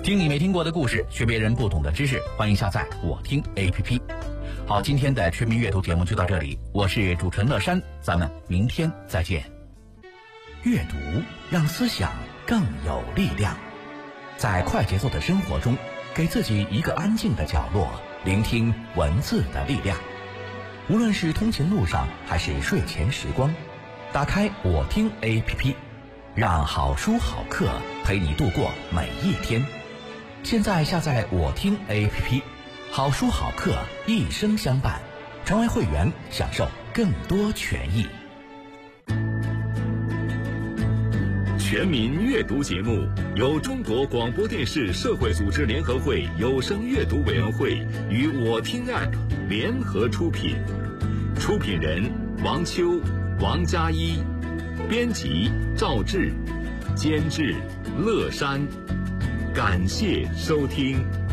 听你没听过的故事，学别人不懂的知识，欢迎下载我听 APP。好，今天的全民阅读节目就到这里，我是主持人乐山，咱们明天再见。阅读让思想更有力量，在快节奏的生活中，给自己一个安静的角落，聆听文字的力量。无论是通勤路上还是睡前时光，打开我听 APP， 让好书好课陪你度过每一天。现在下载我听 APP， 好书好课一生相伴，成为会员享受更多权益。 全民阅读节目由中国广播电视社会组织联合会有声阅读委员会与我听 App 联合出品，出品人王秋、王佳一，编辑赵志，监制乐山。感谢收听。